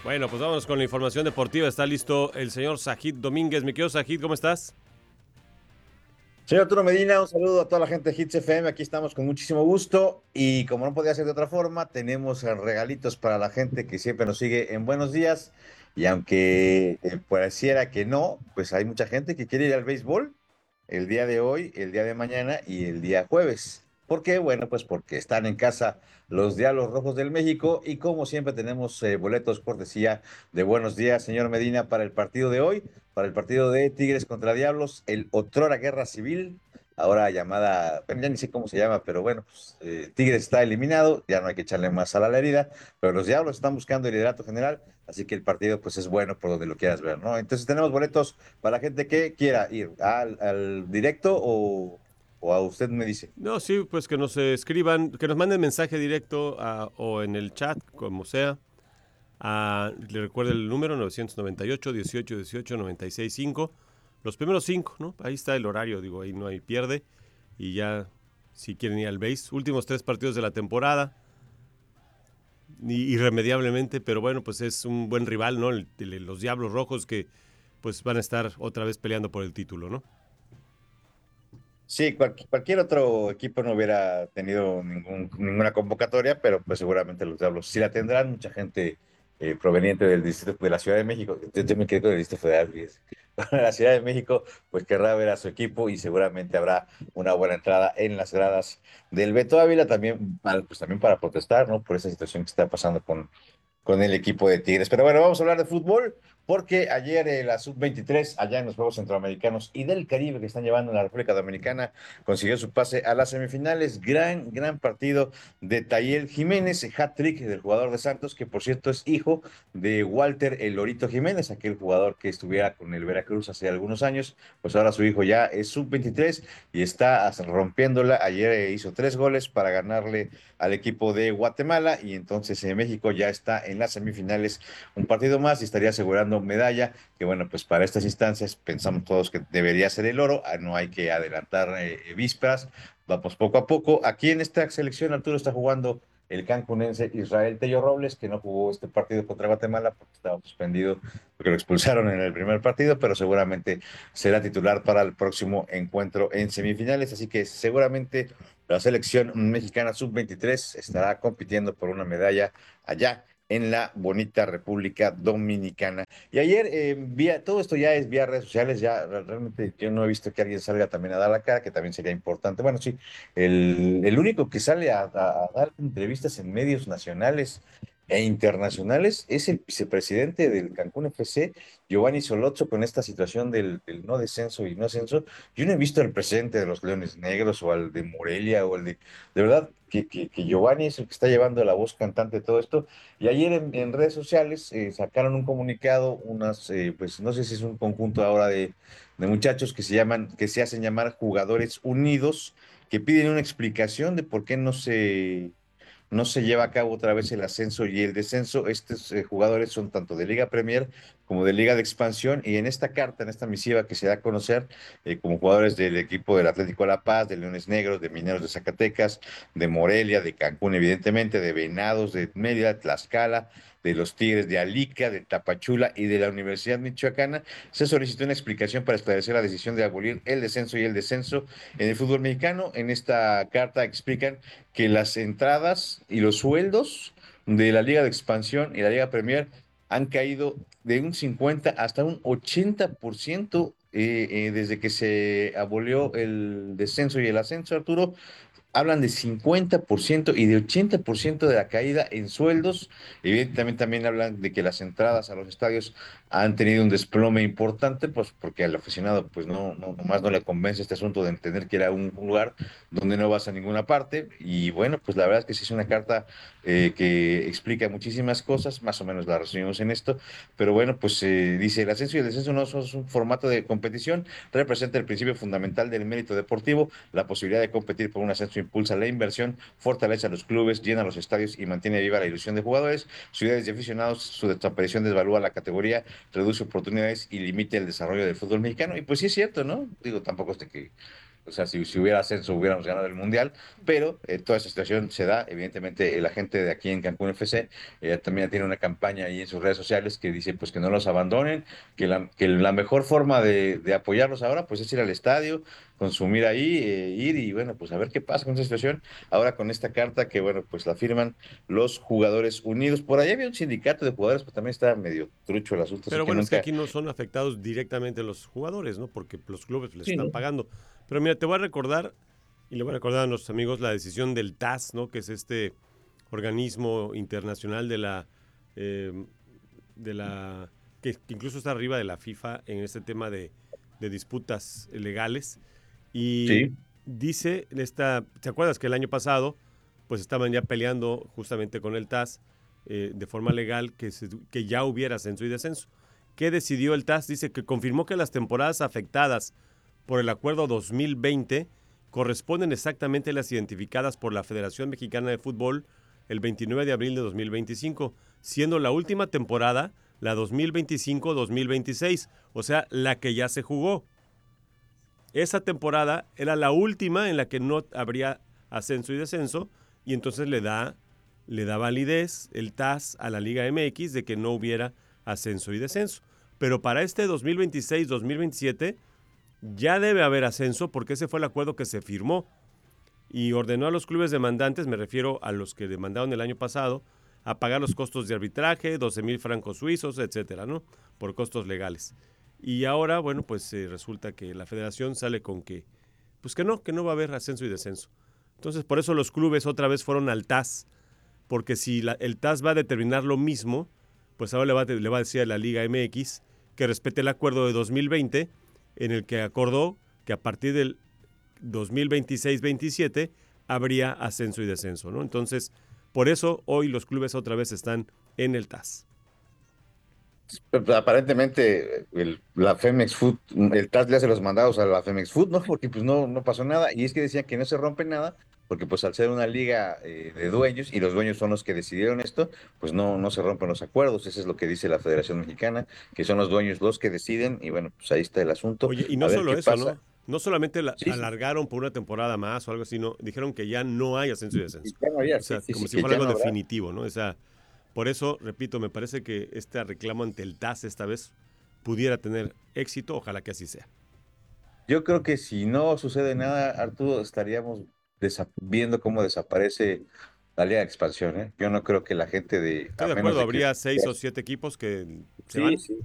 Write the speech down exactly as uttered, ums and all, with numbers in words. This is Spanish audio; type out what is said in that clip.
Bueno, pues vámonos con la información deportiva. Está listo el señor Sajid Domínguez. Mi querido Sajid, ¿cómo estás? Señor Arturo Medina, un saludo a toda la gente de Hits F M. Aquí estamos con muchísimo gusto y como no podía ser de otra forma, tenemos eh, regalitos para la gente que siempre nos sigue en Buenos Días. Y aunque eh, pareciera que no, pues hay mucha gente que quiere ir al béisbol el día de hoy, el día de mañana y el día jueves. ¿Por qué? Bueno, pues porque están en casa los Diablos Rojos del México y como siempre tenemos eh, boletos cortesía de Buenos Días, señor Medina, para el partido de hoy, para el partido de Tigres contra Diablos, el otrora Guerra Civil, ahora llamada, bueno, ya ni sé cómo se llama, pero bueno, pues, eh, Tigres está eliminado, ya no hay que echarle más sal a la herida, pero los Diablos están buscando el liderato general, así que el partido pues es bueno por donde lo quieras ver, ¿no? Entonces tenemos boletos para la gente que quiera ir al, al directo o, o a usted me dice. No, sí, pues que nos escriban, que nos manden mensaje directo a, o en el chat, como sea. A, le recuerdo el número nueve nueve ocho, dieciocho, dieciocho, noventa y seis cinco. Los primeros cinco, ¿no? Ahí está el horario, digo, ahí no hay pierde. Y ya, si quieren ir al base, últimos tres partidos de la temporada. Irremediablemente, pero bueno, pues es un buen rival, ¿no? El, el, los Diablos Rojos que pues van a estar otra vez peleando por el título, ¿no? Sí, cual- cualquier otro equipo no hubiera tenido ningún, ninguna convocatoria, pero pues seguramente los Diablos sí la tendrán. Mucha gente eh, proveniente del distrito de la Ciudad de México, yo, yo me quedé con el Distrito Federal, fíjese. La Ciudad de México, pues querrá ver a su equipo y seguramente habrá una buena entrada en las gradas del Beto Ávila también, para- pues también para protestar, ¿no? Por esa situación que está pasando con con el equipo de Tigres. Pero bueno, vamos a hablar de fútbol porque ayer eh, la sub veintitrés allá en los Juegos Centroamericanos y del Caribe que están llevando en la República Dominicana consiguió su pase a las semifinales. Gran, gran partido de Tayel Jiménez, hat-trick del jugador de Santos, que por cierto es hijo de Walter El Lorito Jiménez, aquel jugador que estuviera con el Veracruz hace algunos años. Pues ahora su hijo ya es sub veintitrés y está rompiéndola. Ayer eh, hizo tres goles para ganarle al equipo de Guatemala y entonces eh, México ya está en las semifinales un partido más y estaría asegurando medalla, que bueno, pues para estas instancias pensamos todos que debería ser el oro, ah, no hay que adelantar eh, vísperas, vamos poco a poco. Aquí en esta selección Arturo está jugando el cancunense Israel Tello Robles, que no jugó este partido contra Guatemala porque estaba suspendido, porque lo expulsaron en el primer partido, pero seguramente será titular para el próximo encuentro en semifinales, así que seguramente la selección mexicana sub veintitrés estará compitiendo por una medalla allá en la bonita República Dominicana. Y ayer, eh, vía, todo esto ya es vía redes sociales, ya realmente yo no he visto que alguien salga también a dar la cara, que también sería importante. Bueno, sí, el, el único que sale a, a, a dar entrevistas en medios nacionales e internacionales es el vicepresidente del Cancún F C, Giovanni Solozzo, con esta situación del, del no descenso y no ascenso. Yo no he visto al presidente de los Leones Negros o al de Morelia o al de... De verdad que, que, que Giovanni es el que está llevando la voz cantante de todo esto. Y ayer en, en redes sociales eh, sacaron un comunicado, unas, eh, pues no sé si es un conjunto ahora de, de muchachos que se llaman, que se hacen llamar Jugadores Unidos, que piden una explicación de por qué no se no se lleva a cabo otra vez el ascenso y el descenso. Estos eh, jugadores son tanto de Liga Premier como de Liga de Expansión y en esta carta, en esta misiva que se da a conocer eh, como jugadores del equipo del Atlético de La Paz, de Leones Negros, de Mineros de Zacatecas, de Morelia, de Cancún, evidentemente, de Venados, de Mérida, Tlaxcala, de los Tigres de Alica, de Tapachula y de la Universidad Michoacana, se solicitó una explicación para esclarecer la decisión de abolir el descenso y el descenso en el fútbol mexicano. En esta carta explican que las entradas y los sueldos de la Liga de Expansión y la Liga Premier han caído de un cincuenta hasta un ochenta por ciento eh, eh, desde que se abolió el descenso y el ascenso, Arturo. Hablan de cincuenta por ciento y de ochenta por ciento de la caída en sueldos. Evidentemente también hablan de que las entradas a los estadios han tenido un desplome importante, pues porque al aficionado pues no, no nomás no le convence este asunto de entender que era un, un lugar donde no vas a ninguna parte. Y bueno, pues la verdad es que sí es una carta eh, que explica muchísimas cosas, más o menos la resumimos en esto, pero bueno, pues eh, dice, el ascenso y el descenso no son un formato de competición, representa el principio fundamental del mérito deportivo, la posibilidad de competir por un ascenso impulsa la inversión, fortalece a los clubes, llena los estadios y mantiene viva la ilusión de jugadores, ciudades y aficionados, su desaparición desvalúa la categoría, reduce oportunidades y limita el desarrollo del fútbol mexicano. Y pues sí es cierto, ¿no? Digo, tampoco es de que O sea, si, si hubiera ascenso, hubiéramos ganado el Mundial, pero eh, toda esa situación se da. Evidentemente, la gente de aquí en Cancún F C eh, también tiene una campaña ahí en sus redes sociales que dice pues que no los abandonen, que la, que la mejor forma de, de apoyarlos ahora pues es ir al estadio, consumir ahí, eh, ir y bueno, pues a ver qué pasa con esa situación. Ahora con esta carta que bueno, pues la firman los jugadores unidos. Por ahí había un sindicato de jugadores, pero también está medio trucho el asunto, así Pero que bueno, es que nunca... aquí no son afectados directamente los jugadores, ¿no? Porque los clubes les Sí, están ¿no? pagando. Pero mira, te voy a recordar, y le voy a recordar a nuestros amigos la decisión del T A S, ¿no? Que es este organismo internacional de la, eh, de la que, que incluso está arriba de la FIFA en este tema de, de disputas legales. Y Sí, dice, en esta, ¿te acuerdas que el año pasado pues estaban ya peleando justamente con el T A S eh, de forma legal que, se, que ya hubiera ascenso y descenso? ¿Qué decidió el T A S? Dice que confirmó que las temporadas afectadas por el acuerdo dos mil veinte corresponden exactamente a las identificadas por la Federación Mexicana de Fútbol el veintinueve de abril de dos mil veinticinco, siendo la última temporada la dos mil veinticinco dos mil veintiséis, o sea, la que ya se jugó. Esa temporada era la última en la que no habría ascenso y descenso, y entonces le da, le da validez el T A S a la Liga M X de que no hubiera ascenso y descenso. Pero para este dos mil veintiséis dos mil veintisiete ya debe haber ascenso porque ese fue el acuerdo que se firmó y ordenó a los clubes demandantes, me refiero a los que demandaron el año pasado, a pagar los costos de arbitraje, doce mil francos suizos, etcétera, ¿no? Por costos legales. Y ahora, bueno, pues eh, resulta que la federación sale con que, pues que no, que no va a haber ascenso y descenso. Entonces, por eso los clubes otra vez fueron al T A S, porque si la, el T A S va a determinar lo mismo, pues ahora le va, le va a decir a la Liga M X que respete el acuerdo de dos mil veinte, en el que acordó que a partir del dos mil veintiséis veintisiete habría ascenso y descenso, ¿no? Entonces, por eso hoy los clubes otra vez están en el T A S. pues, aparentemente el, la Femex Food, el T A S le hace los mandados a la Femex Food, ¿no? Porque pues no, no pasó nada. Y es que decían que no se rompe nada, porque pues al ser una liga eh, de dueños, y los dueños son los que decidieron esto, pues no, no se rompen los acuerdos. Eso es lo que dice la Federación Mexicana, que son los dueños los que deciden, y bueno, pues ahí está el asunto. Oye, y A no ver solo qué eso, pasa. ¿no? No solamente la Sí, sí, alargaron por una temporada más o algo así, no, dijeron que ya no hay ascenso y y descenso. ya no había, O sí, sea, sí, como sí, si que fuera ya algo no habrá. definitivo, ¿no? O sea, por eso, repito, me parece que este reclamo ante el T A S esta vez pudiera tener éxito, ojalá que así sea. Yo creo que si no sucede nada, Arturo, estaríamos desa- viendo cómo desaparece la Liga de Expansión, ¿eh? Yo no creo que la gente de, Estoy a de menos acuerdo, de que... habría seis o siete equipos que se Sí, van. sí.